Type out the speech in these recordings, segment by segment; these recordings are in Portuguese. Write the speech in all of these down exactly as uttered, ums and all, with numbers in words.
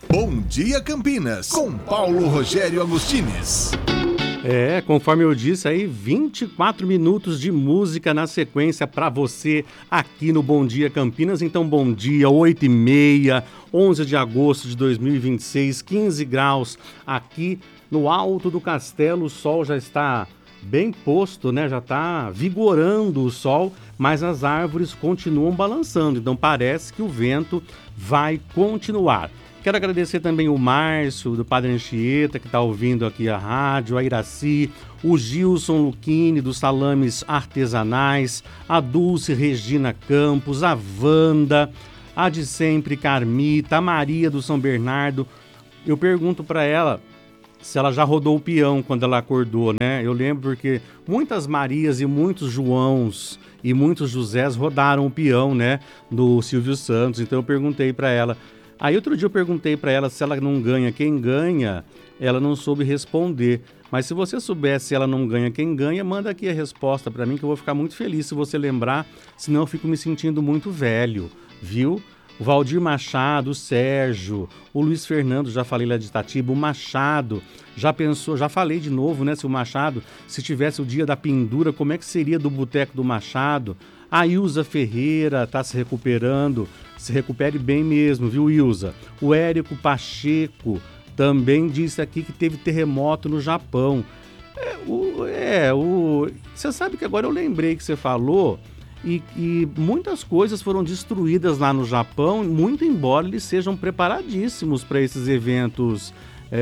Bom Dia Campinas, com Paulo Rogério Agostines. É, conforme eu disse aí, vinte e quatro minutos de música na sequência para você aqui no Bom Dia Campinas. Então, bom dia, oito e meia, onze de agosto de dois mil e vinte e seis, quinze graus aqui no alto do castelo. O sol já está bem posto, né? Já está vigorando o sol, mas as árvores continuam balançando. Então, parece que o vento vai continuar. Quero agradecer também o Márcio, do Padre Anchieta, que está ouvindo aqui a rádio, a Iraci, o Gilson Luquini, dos Salames Artesanais, a Dulce Regina Campos, a Wanda, a de sempre Carmita, a Maria do São Bernardo. Eu pergunto para ela se ela já rodou o peão quando ela acordou, né? Eu lembro porque muitas Marias e muitos Joãos e muitos Josés rodaram o peão, né, do Silvio Santos. Então eu perguntei para ela. Aí outro dia eu perguntei para ela se ela não ganha quem ganha, ela não soube responder. Mas se você soubesse se ela não ganha quem ganha, manda aqui a resposta para mim que eu vou ficar muito feliz se você lembrar, senão eu fico me sentindo muito velho, viu? O Valdir Machado, o Sérgio, o Luiz Fernando, já falei lá de Itatiba, o Machado, já pensou, já falei de novo, né, se o Machado, se tivesse o dia da pendura, como é que seria do Boteco do Machado? A Ilza Ferreira está se recuperando, se recupere bem mesmo, viu, Ilza? O Érico Pacheco também disse aqui que teve terremoto no Japão. É, o, é, o, você sabe que agora eu lembrei que você falou e, e muitas coisas foram destruídas lá no Japão, muito embora eles sejam preparadíssimos para esses eventos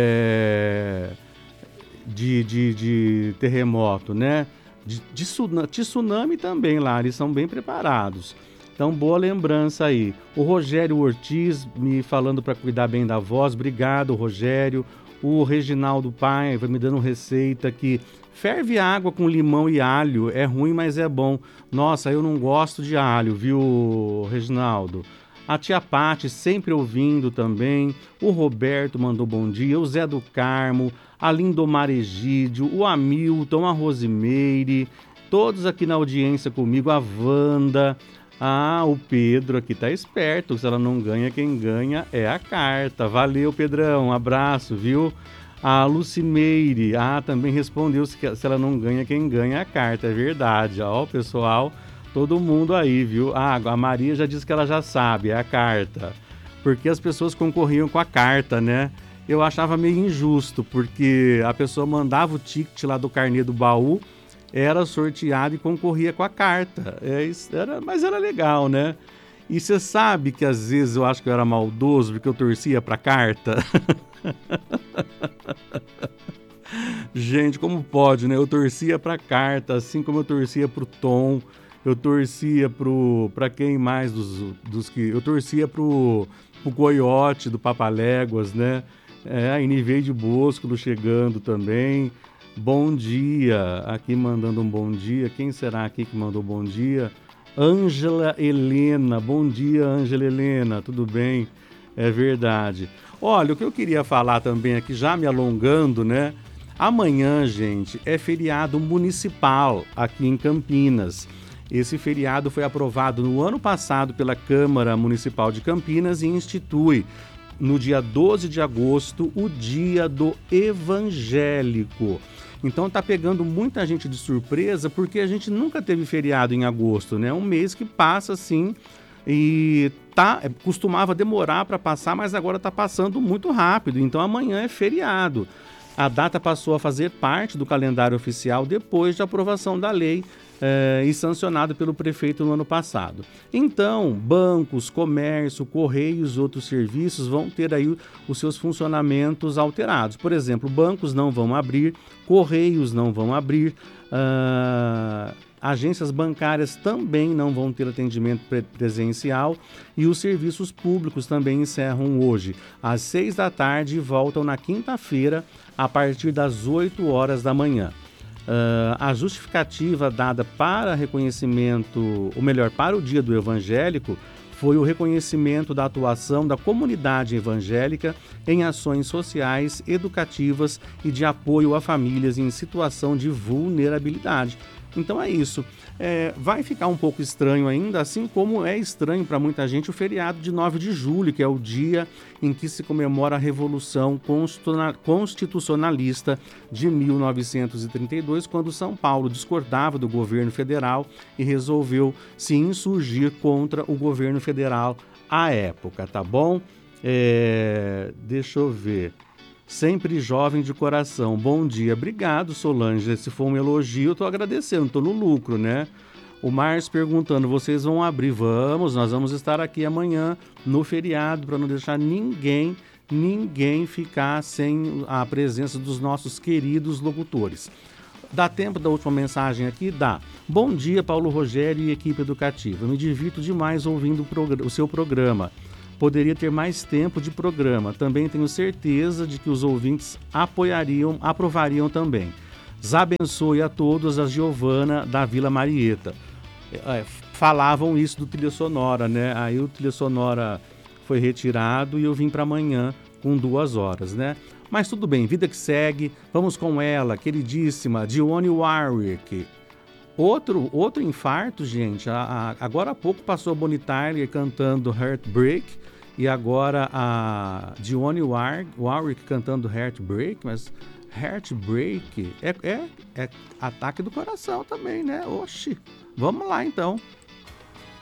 é, de, de, de terremoto, né? De, de tsunami também lá, eles são bem preparados. Então, boa lembrança aí. O Rogério Ortiz me falando para cuidar bem da voz. Obrigado, Rogério. O Reginaldo Paiva me dando receita que ferve água com limão e alho. É ruim, mas é bom. Nossa, eu não gosto de alho, viu, Reginaldo? A tia Pati sempre ouvindo também. O Roberto mandou bom dia. O Zé do Carmo, a Lindomar Egídio, o Hamilton, a Rosimeire, todos aqui na audiência comigo, a Wanda. Ah, o Pedro aqui tá esperto, se ela não ganha, quem ganha é a carta. Valeu, Pedrão, um abraço, viu? A Lucimeire, ah, também respondeu se ela não ganha, quem ganha é a carta, é verdade. Ó, o pessoal, todo mundo aí, viu? Ah, a Maria já disse que ela já sabe, é a carta. Porque as pessoas concorriam com a carta, né? Eu achava meio injusto, porque a pessoa mandava o ticket lá do carnê do baú, era sorteado e concorria com a carta. É, era, mas era legal, né? E você sabe que às vezes eu acho que eu era maldoso porque eu torcia pra carta? Gente, como pode, né? Eu torcia pra carta, assim como eu torcia pro Tom, eu torcia pro... pra quem mais dos, dos que... Eu torcia pro, pro Coiote do Papaléguas, né? É, a Iniveide Bosco chegando também. Bom dia, aqui mandando um bom dia. Quem será aqui que mandou bom dia? Ângela Helena, bom dia, Ângela Helena, tudo bem? É verdade. Olha, o que eu queria falar também aqui, já me alongando, né? Amanhã, gente, é feriado municipal aqui em Campinas. Esse feriado foi aprovado no ano passado pela Câmara Municipal de Campinas e institui no dia doze de agosto o Dia do Evangélico. Então tá pegando muita gente de surpresa porque a gente nunca teve feriado em agosto, né? Um mês que passa assim e tá, costumava demorar para passar, mas agora tá passando muito rápido. Então amanhã é feriado. A data passou a fazer parte do calendário oficial depois da aprovação da lei eh, e sancionado pelo prefeito no ano passado. Então, bancos, comércio, correios e outros serviços vão ter aí os seus funcionamentos alterados. Por exemplo, bancos não vão abrir, correios não vão abrir, uh, agências bancárias também não vão ter atendimento pre- presencial e os serviços públicos também encerram hoje, às seis da tarde e voltam na quinta-feira, a partir das oito horas da manhã. Uh, a justificativa dada para reconhecimento, ou melhor, para o Dia do Evangélico, foi o reconhecimento da atuação da comunidade evangélica em ações sociais, educativas e de apoio a famílias em situação de vulnerabilidade. Então é isso. É, vai ficar um pouco estranho ainda, assim como é estranho para muita gente o feriado de nove de julho, que é o dia em que se comemora a Revolução Constitucionalista de mil novecentos e trinta e dois, quando São Paulo discordava do governo federal e resolveu se insurgir contra o governo federal à época, tá bom? É, deixa eu ver. Sempre jovem de coração. Bom dia. Obrigado, Solange. Se for um elogio, eu tô agradecendo. Tô no lucro, né? O Márcio perguntando, vocês vão abrir? Vamos, nós vamos estar aqui amanhã no feriado para não deixar ninguém, ninguém ficar sem a presença dos nossos queridos locutores. Dá tempo da última mensagem aqui? Dá. Bom dia, Paulo Rogério e equipe educativa. Eu me divirto demais ouvindo o, progr- o seu programa. Poderia ter mais tempo de programa. Também tenho certeza de que os ouvintes apoiariam, aprovariam também. Abençoe a todos, a Giovana da Vila Marieta. É, falavam isso do trilha sonora, né? Aí o trilha sonora foi retirado e eu vim para amanhã com duas horas, né? Mas tudo bem, vida que segue. Vamos com ela, queridíssima Dionne Warwick. Outro, outro infarto, gente. A, a, agora há pouco passou a Bonnie Tyler cantando Heartbreak e agora a Dionne Warwick cantando Heartbreak, mas Heartbreak é, é, é ataque do coração também, né? Oxi, vamos lá então.